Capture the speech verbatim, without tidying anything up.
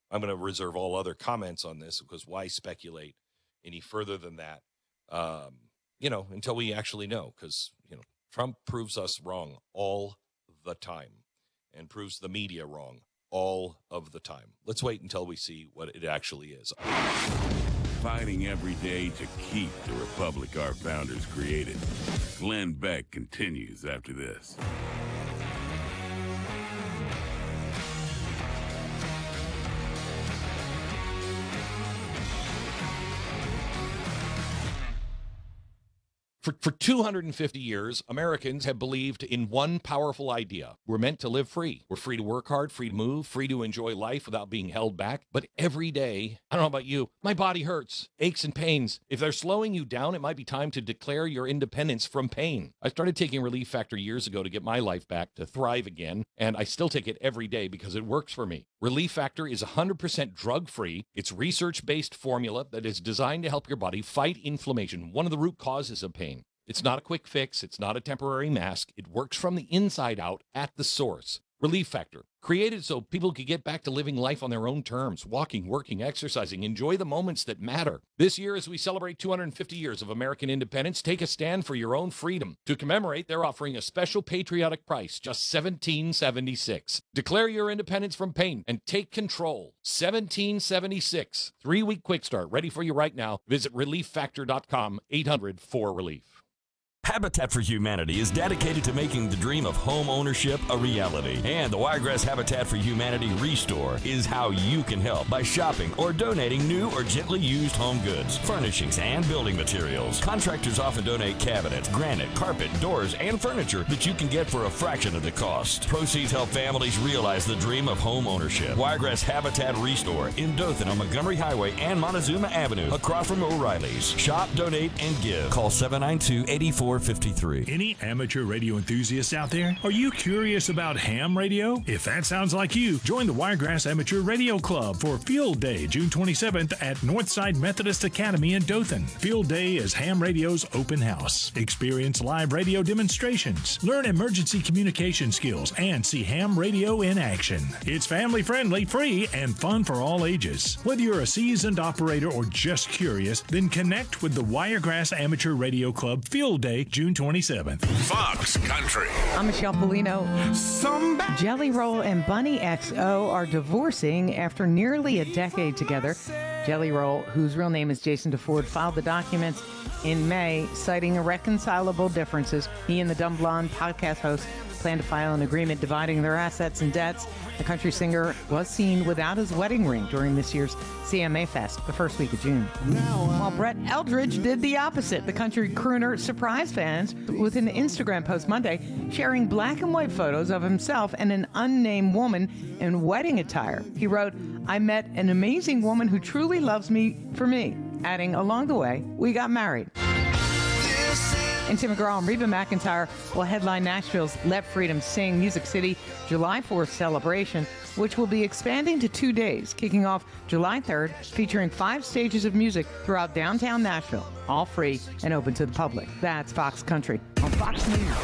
I'm going to reserve all other comments on this because why speculate any further than that, um, you know, until we actually know, because, you know, Trump proves us wrong all the time and proves the media wrong all of the time. Let's wait until we see what it actually is. Fighting every day to keep the republic our founders created. Glenn Beck continues after this. For, for two hundred fifty years, Americans have believed in one powerful idea. We're meant to live free. We're free to work hard, free to move, free to enjoy life without being held back. But every day, I don't know about you, my body hurts, aches and pains. If they're slowing you down, it might be time to declare your independence from pain. I started taking Relief Factor years ago to get my life back, to thrive again, and I still take it every day because it works for me. Relief Factor is one hundred percent drug-free. It's research-based formula that is designed to help your body fight inflammation, one of the root causes of pain. It's not a quick fix. It's not a temporary mask. It works from the inside out at the source. Relief Factor, created so people could get back to living life on their own terms, walking, working, exercising, enjoy the moments that matter. This year, as we celebrate two hundred fifty years of American independence, take a stand for your own freedom. To commemorate, they're offering a special patriotic price, just seventeen seventy-six. Declare your independence from pain and take control. seventeen seventy-six. Three-week quick start, ready for you right now. Visit relief factor dot com, eight hundred four relief. Habitat for Humanity is dedicated to making the dream of home ownership a reality. And the Wiregrass Habitat for Humanity Restore is how you can help by shopping or donating new or gently used home goods, furnishings, and building materials. Contractors often donate cabinets, granite, carpet, doors, and furniture that you can get for a fraction of the cost. Proceeds help families realize the dream of home ownership. Wiregrass Habitat Restore in Dothan on Montgomery Highway and Montezuma Avenue, across from O'Reilly's. Shop, donate, and give. Call seven nine two, eight four fifty-three. Any amateur radio enthusiasts out there? Are you curious about ham radio? If that sounds like you, join the Wiregrass Amateur Radio Club for Field Day, June twenty-seventh at Northside Methodist Academy in Dothan. Field Day is ham radio's open house. Experience live radio demonstrations, learn emergency communication skills, and see ham radio in action. It's family-friendly, free, and fun for all ages. Whether you're a seasoned operator or just curious, then connect with the Wiregrass Amateur Radio Club Field Day, June twenty-seventh. Fox Country. I'm Michelle Polino. Somebody. Jelly Roll and Bunny X O are divorcing after nearly a decade together. Jelly Roll, whose real name is Jason DeFord, filed the documents in May, citing irreconcilable differences. He and the Dumb Blonde podcast host plan to file an agreement dividing their assets and debts. The country singer was seen without his wedding ring during this year's C M A Fest, the first week of June. While Brett Eldridge did the opposite. The country crooner surprised fans with an Instagram post Monday sharing black and white photos of himself and an unnamed woman in wedding attire. He wrote, "I met an amazing woman who truly loves me for me," adding, "Along the way, we got married." And Tim McGraw and Reba McEntire will headline Nashville's Let Freedom Sing Music City July fourth celebration, which will be expanding to two days, kicking off July third, featuring five stages of music throughout downtown Nashville, all free and open to the public. That's Fox Country on Fox News.